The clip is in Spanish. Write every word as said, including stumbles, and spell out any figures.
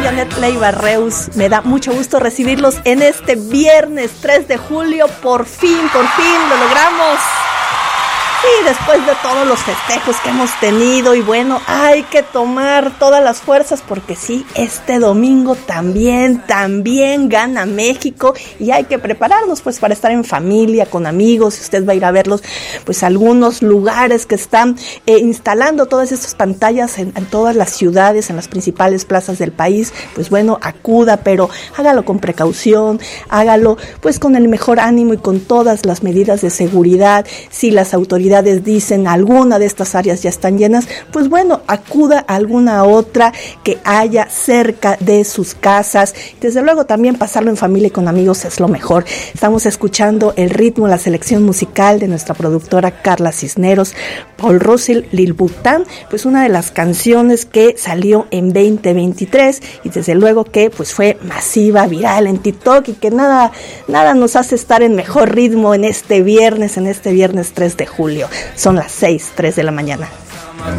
Janet Leiva Reus. Me da mucho gusto recibirlos en este viernes tres de julio. Por fin, por fin lo logramos. Y después de todos los festejos que hemos tenido, y bueno, hay que tomar todas las fuerzas porque sí, este domingo también, también gana México y hay que prepararnos pues para estar en familia, con amigos. Si usted va a ir a verlos, pues algunos lugares que están eh, instalando todas estas pantallas en, en todas las ciudades, en las principales plazas del país, pues bueno, acuda, pero hágalo con precaución, hágalo pues con el mejor ánimo y con todas las medidas de seguridad. Si las autoridades dicen alguna de estas áreas ya están llenas, pues bueno, acuda a alguna otra que haya cerca de sus casas. Desde luego también pasarlo en familia y con amigos es lo mejor. Estamos escuchando el ritmo, la selección musical de nuestra productora Carla Cisneros, Paul Russell, Lil Bután, pues una de las canciones que salió en veinte veintitrés y desde luego que pues fue masiva, viral en TikTok y que nada, nada nos hace estar en mejor ritmo en este viernes, en este viernes tres de julio. Son las seis, tres de la mañana.